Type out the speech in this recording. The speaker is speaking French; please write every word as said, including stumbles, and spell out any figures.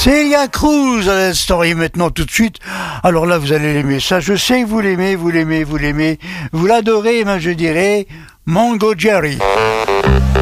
Celia Cruz à la story maintenant tout de suite. Alors là, vous allez l'aimer. Ça, je sais que vous l'aimez, vous l'aimez, vous l'aimez. Vous l'adorez, ben je dirais Mango Jerry.